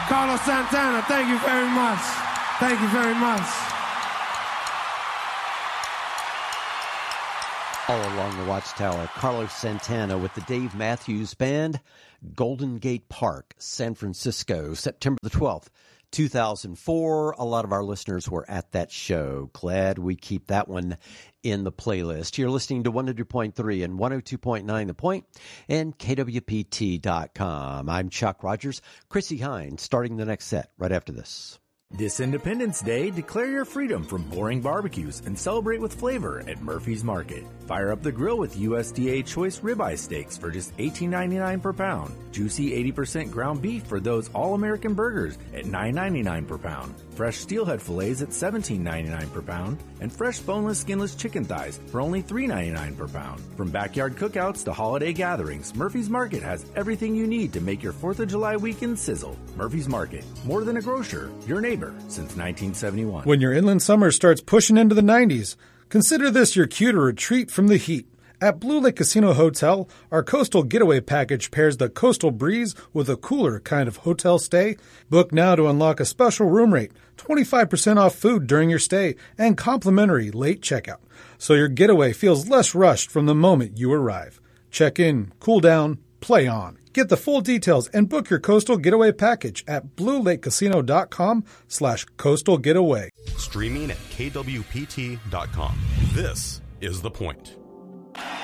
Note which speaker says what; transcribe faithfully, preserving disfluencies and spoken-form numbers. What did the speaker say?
Speaker 1: Carlos Santana, thank you very much. Thank you very much.
Speaker 2: All along the Watchtower, Carlos Santana with the Dave Matthews Band, Golden Gate Park, San Francisco, September the twelfth, two thousand four. A lot of our listeners were at that show. Glad we keep that one in the playlist. You're listening to one hundred point three and one oh two point nine The Point and K W P T dot com. I'm Chuck Rogers. Chrissy Hines starting the next set right after this.
Speaker 3: This Independence Day, declare your freedom from boring barbecues and celebrate with flavor at Murphy's Market. Fire up the grill with U S D A choice ribeye steaks for just eighteen ninety-nine per pound. Juicy eighty percent ground beef for those all-American burgers at nine ninety-nine per pound. Fresh steelhead fillets at seventeen ninety-nine per pound. And fresh boneless, skinless chicken thighs for only three ninety-nine per pound. From backyard cookouts to holiday gatherings, Murphy's Market has everything you need to make your fourth of July weekend sizzle. Murphy's Market, more than a grocer, your neighbor since nineteen seventy-one.
Speaker 4: When your inland summer starts pushing into the nineties, consider this your cue to retreat from the heat. At Blue Lake Casino Hotel, our Coastal Getaway Package pairs the coastal breeze with a cooler kind of hotel stay. Book now to unlock a special room rate, twenty-five percent off food during your stay, and complimentary late checkout, so your getaway feels less rushed from the moment you arrive. Check in, cool down, play on. Get the full details and book your Coastal Getaway Package at blue lake casino dot com slash coastal getaway.
Speaker 5: Streaming at K W P T dot com. This is The Point.